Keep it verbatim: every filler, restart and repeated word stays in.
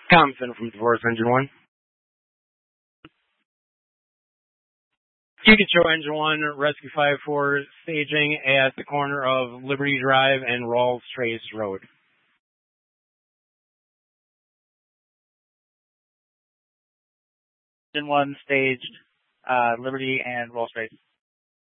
Comm Center from Divorce Engine one. You can show Engine one, Rescue five four, staging at the corner of Liberty Drive and Rawls Trace Road. Engine one staged, uh, Liberty and Rawls Trace.